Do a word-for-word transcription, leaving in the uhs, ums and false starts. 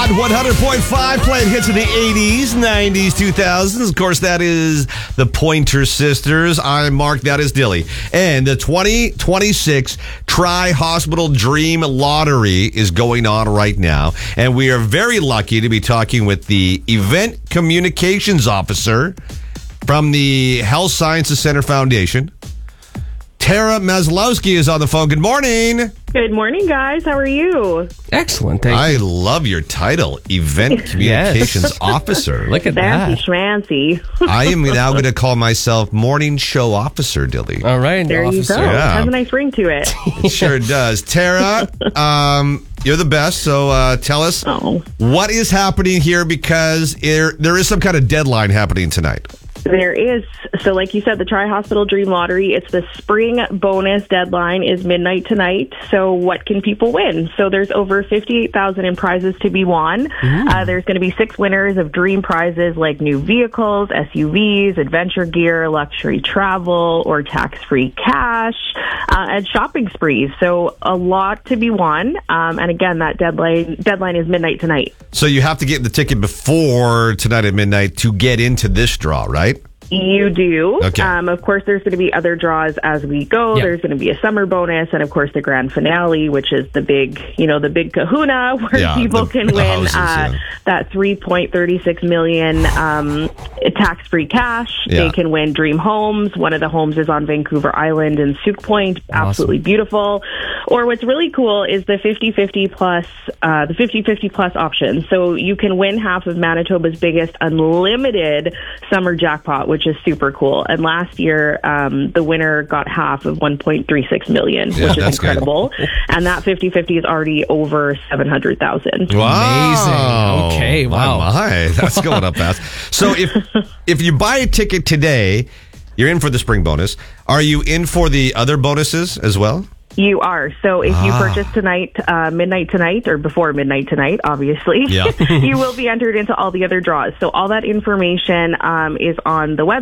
Hot one hundred point five, playing hits of the eighties, nineties, two thousands. Of course, that is the Pointer Sisters. I'm Mark, that is Dilly. And the twenty twenty-six Tri-Hospital Dream Lottery is going on right now. And we are very lucky to be talking with the Event Communications Officer from the Health Sciences Center Foundation. Tara Maslowski is on the phone. Good morning. Good morning, guys. How are you? Excellent. Thank I you. love your title, Event Communications Yes. Officer. Look at Fancy that. schmancy. I am now going to call myself Morning Show Officer, Dilly. All right, There officer. you go. Yeah. Has a nice ring to it. It sure does. Tara, um, you're the best, so uh, tell us Oh. what is happening here, because there, there is some kind of deadline happening tonight. There is. So like you said, the Tri-Hospital Dream Lottery, it's the spring bonus deadline is midnight tonight. So what can people win? So there's over fifty-eight thousand in prizes to be won. Uh, there's going to be six winners of dream prizes like new vehicles, S U Vs, adventure gear, luxury travel, or tax-free cash, uh, and shopping sprees. So a lot to be won. Um, and again, that deadline deadline is midnight tonight. So you have to get the ticket before tonight at midnight to get into this draw, right? You do. Okay. Um, of course, there's going to be other draws as we go. Yeah. There's going to be a summer bonus, and of course, the grand finale, which is the big, you know, the big kahuna where Yeah, people the- can the win houses, uh, yeah. that three point three six million um, tax-free cash. Yeah. They can win dream homes. One of the homes is on Vancouver Island in Souk Point. Absolutely beautiful. Or what's really cool is the fifty-fifty plus, uh, the fifty-fifty plus option. So you can win half of Manitoba's biggest unlimited summer jackpot, which is super cool. And last year, um, the winner got half of one point three six million, Yeah, which is that's good. incredible. And that fifty-fifty is already over seven hundred thousand. Wow. Amazing. Okay, wow. My, my, that's going up fast. So if if you buy a ticket today, you're in for the spring bonus. Are you in for the other bonuses as well? You are. So if you Ah. purchase tonight, uh, midnight tonight, or before midnight tonight, obviously, Yeah. you will be entered into all the other draws. So all that information um, is on the website.